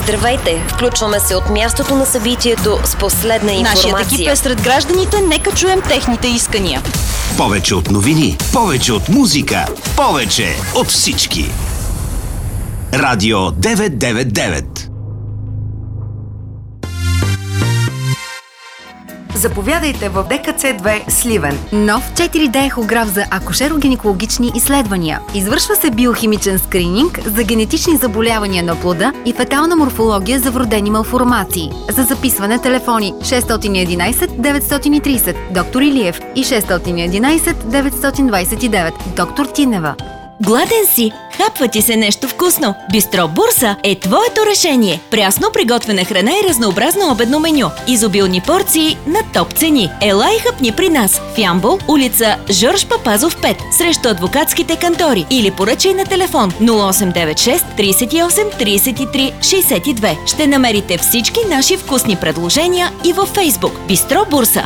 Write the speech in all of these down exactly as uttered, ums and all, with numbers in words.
Здравейте! Включваме се от мястото на събитието с последна информация. Нашият екип е сред гражданите, нека чуем техните искания. Повече от новини, повече от музика, повече от всички. Радио деветстотин деветдесет и девет. Заповядайте в Д К Ц две Сливен. Нов четири Д ехограф за акушеро-гинекологични изследвания. Извършва се биохимичен скрининг за генетични заболявания на плода и фетална морфология за вродени малформации. За записване телефони шест едно едно деветстотин и тридесет доктор Илиев и шест едно едно деветстотин двадесет и девет доктор Тинева. Гладен си? Хапва ти се нещо вкусно? Бистро Бурса е твоето решение. Прясно приготвена храна и разнообразно обедно меню. Изобилни порции на топ цени. Ела и хапни при нас в Ямбол, улица Жорж Папазов пет, срещу адвокатските кантори, или поръчай на телефон нула осем девет шест тридесет и осем тридесет и три шестдесет и две. Ще намерите всички наши вкусни предложения и във Фейсбук. Бистро Бурса.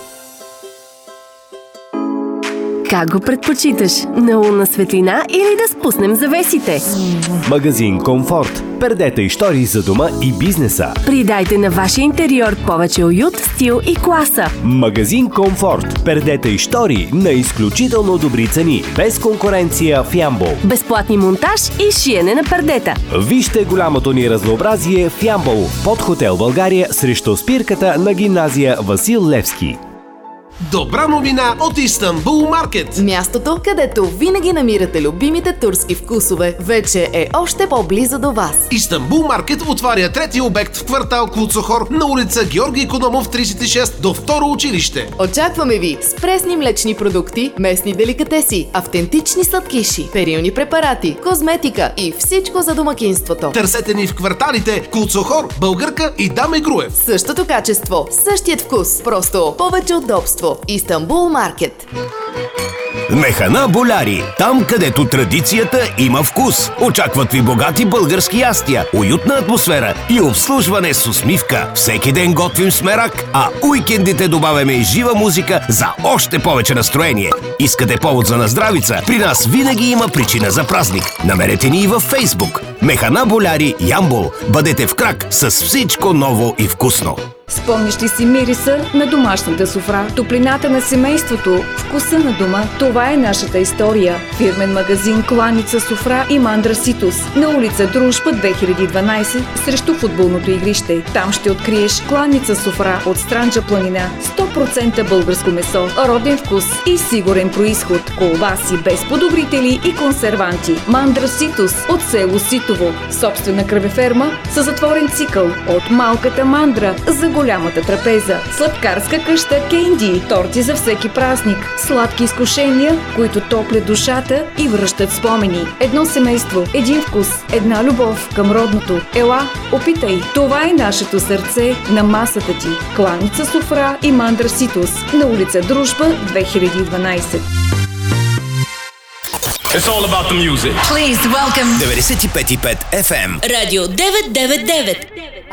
Как го предпочиташ? На лунна светлина или да спуснем завесите? Магазин Комфорт. Пердета и штори за дома и бизнеса. Придайте на вашия интериор повече уют, стил и класа. Магазин Комфорт. Пердета и штори на изключително добри цени. Без конкуренция в Ямбол. Безплатни монтаж и шиене на пердета. Вижте голямото ни разнообразие в Ямбол. Под Хотел България срещу спирката на гимназия Васил Левски. Добра новина от Истанбул Маркет! Мястото, където винаги намирате любимите турски вкусове, вече е още по-близо до вас. Истанбул Маркет отваря трети обект в квартал Клуцохор на улица Георги Икономов тридесет и шест до второ училище. Очакваме ви с пресни млечни продукти, местни деликатеси, автентични сладкиши, перилни препарати, козметика и всичко за домакинството. Търсете ни в кварталите Клуцохор, Българка и Даме Груев. Същото качество, същият вкус, просто повече удобство. Истанбул Маркет. Механа Боляри. Там, където традицията има вкус. Очакват ви богати български ястия, уютна атмосфера и обслужване с усмивка. Всеки ден готвим с мерак, а уикендите добавяме и жива музика за още повече настроение. Искате повод за наздравица? При нас винаги има причина за празник. Намерете ни и във Фейсбук. Механа Боляри Ямбол. Бъдете в крак с всичко ново и вкусно. Спомниш ли си мириса на домашната софра, топлината на семейството, вкуса на дома? Това е нашата история. Фирмен магазин Кланица Софра и Мандра Ситус на улица Дружба две хиляди и дванадесет срещу футболното игрище. Там ще откриеш Кланица Софра от Странджа планина, сто процента българско месо, роден вкус и сигурен происход, колбаси без подобрители и консерванти. Мандра Ситус от село Ситово, собствена кръвеферма със затворен цикъл от малката мандра за голямата трапеза, сладкарска къща Кенди, торти за всеки празник, сладки изкушения, които топлят душата и връщат спомени. Едно семейство, един вкус, една любов към родното. Ела, опитай! Това е нашето сърце на масата ти. Кланица Софра и Мандра Ситус на улица Дружба две хиляди и дванадесет. It's all about the music. Please welcome деветдесет и пет и пет Еф Ем. Радио деветстотин деветдесет и девет.